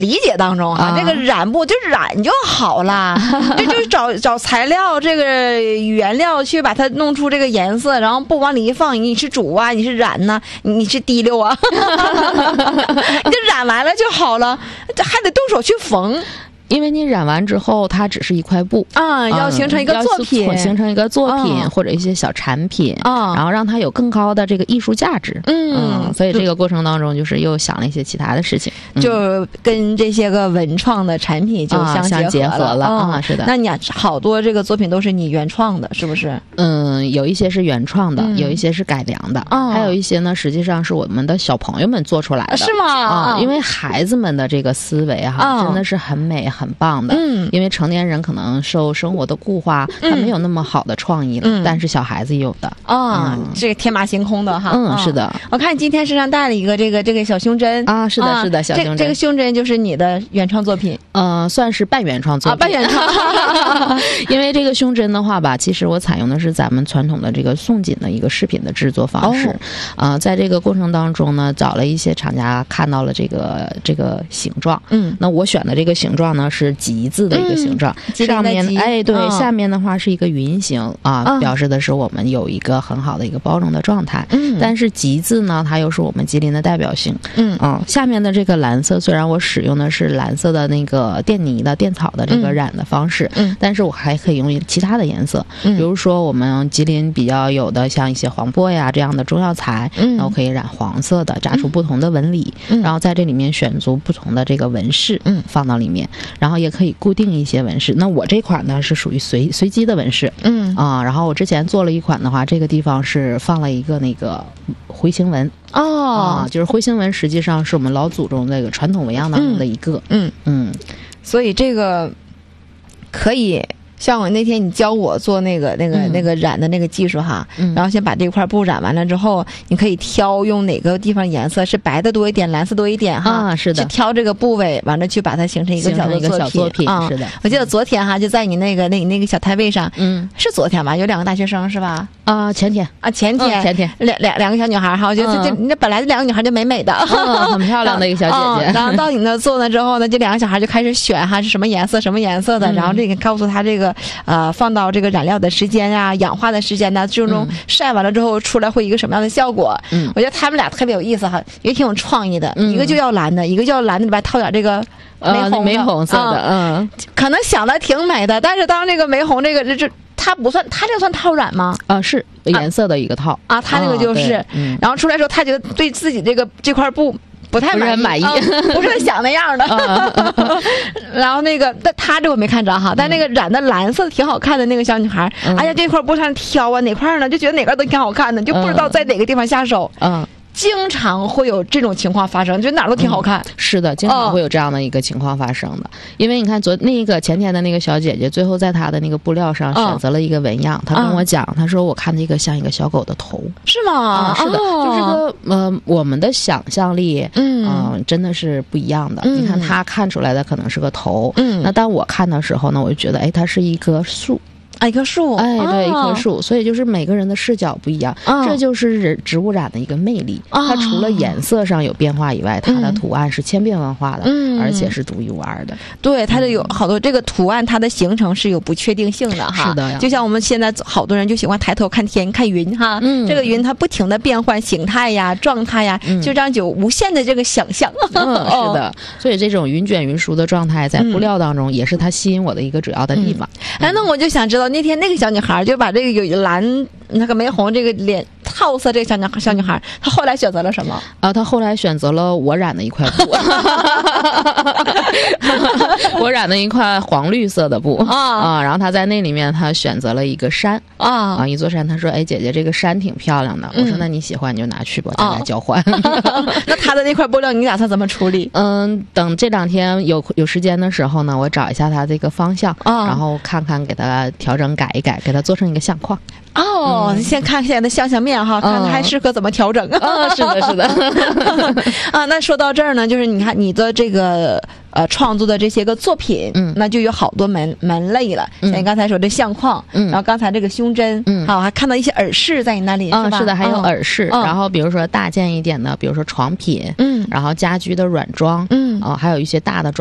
理解当中哈，这个染布就染就好了，就是找材料这个原料去把它弄出这个颜色，然后布往里一放，你是煮啊，你是染呐，你是滴溜啊，你就染完了就好了，还得动手去缝。 因为你染完之后，它只是一块布啊，要形成一个作品， 形成一个作品或者一些小产品啊，然后让它有更高的这个艺术价值。所以这个过程当中，就是又想了一些其他的事情， 就跟这些个文创的产品就相结合了啊。是的， 那你好多这个作品都是你原创的，是不是？ 有一些是原创的，有一些是改良的，还有一些呢，实际上是我们的小朋友们做出来的， 是吗？ 因为孩子们的这个思维哈，真的是很美。很棒的，因为成年人可能受生活的固化，他没有那么好的创意了，但是小孩子有的这个天马行空的哈， 是的。 我看你今天身上带了一个这个小胸针啊，是的，是的，小胸针。 这个胸针就是你的原创作品， 算是半原创作品， 半原创。 因为这个胸针的话吧，其实我采用的是咱们传统的这个宋锦的一个饰品的制作方式，在这个过程当中呢，找了一些厂家看到了这个形状，那我选的这个形状呢。是吉字的一个形状，上面对，下面的话是一个云形啊，表示的是我们有一个很好的一个包容的状态。但是吉字呢，它又是我们吉林的代表性。下面的这个蓝色，虽然我使用的是蓝色的那个电泥的电草的这个染的方式，但是我还可以用其他的颜色，比如说我们吉林比较有的像一些黄柏呀这样的中药材，那我可以染黄色的，扎出不同的纹理，然后在这里面选足不同的这个纹饰，放到里面。然后也可以固定一些纹饰，那我这款呢是属于随机的纹饰，然后我之前做了一款的话，这个地方是放了一个那个回形纹就是回形纹实际上是我们老祖宗那个传统纹样当中的一个， 所以这个可以。像我那天你教我做那个染的那个技术哈，然后先把这块布染完了之后，你可以挑用哪个地方颜色是白的多一点，蓝色多一点哈， 是的， 去挑这个部位，完了去把它形成一个小作品是的。 我记得昨天哈就在你那个小摊位上，是昨天吧？有2个大学生是吧？ 前天两个小女孩哈，我觉得那本来这2个女孩就美美的， 很漂亮的一个小姐姐。 然后到你那做了之后呢，这2个小孩就开始选哈是什么颜色的，然后这个告诉他这个。放到这个染料的时间呀、氧化的时间呢，最终晒完了之后出来会一个什么样的效果？我觉得他们俩特别有意思哈，也挺有创意的。一个就要蓝的，一个就要蓝的里边套点这个玫红色的， 可能想的挺美的，但是当这个玫红这个它不算，它这个算套染吗？ 是颜色的一个套它那个就是，然后出来之后，他觉得对自己这块布。不太满意，不是想那样的。然后那个，但他这我没看着哈，但那个染的蓝色挺好看的那个小女孩，哎呀，这块布上挑啊，哪块呢？就觉得哪块都挺好看的，就不知道在哪个地方下手。经常会有这种情况发生，就哪儿都挺好看。 是的，经常会有这样的一个情况发生的。因为你看前天的那个小姐姐，最后在她的那个布料上选择了一个纹样，她跟我讲，她说我看这个像一个小狗的头， 是吗？ 是的，就是个我们的想象力，真的是不一样的。你看她看出来的可能是个头，那当我看的时候呢，我就觉得，它是一棵树。 一棵树， 对，一棵树，所以就是每个人的视角不一样，这就是植物染的一个魅力。它除了颜色上有变化以外，它的图案是千变万化的，而且是独一无二的。 对，它的有好多这个图案，它的形成是有不确定性的哈。 是的呀， 就像我们现在好多人就喜欢抬头看天看云哈，这个云它不停的变换形态呀、状态呀，就这样有无限的这个想象。 是的，所以这种云卷云舒的状态在布料当中也是它吸引我的一个主要的地方。 那我就想知道。那天那个小女孩就把这个有蓝那个玫红这个脸套色这个小女孩，她后来选择了什么？ 她后来选择了我染的一块布，我染的一块黄绿色的布然后她在那里面她选择了一个山一座山，她说姐姐这个山挺漂亮的，我说那你喜欢你就拿去吧，咱俩交换。 那她的那块布料你打算怎么处理？ 等这2天有时间的时候呢，我找一下她这个方向然后看看给她调整改一改，给她做成一个相框。 先看现在的相面哈，看还适合怎么调整。 是的，是的。 那说到这儿呢，就是你看你的这个创作的这些个作品，那就有好多门类了。像你刚才说的相框，然后刚才这个胸针，好，还看到一些耳饰在你那里，是吧？ 是的，还有耳饰。然后比如说大件一点的，比如说床品，然后家居的软装，还有一些大的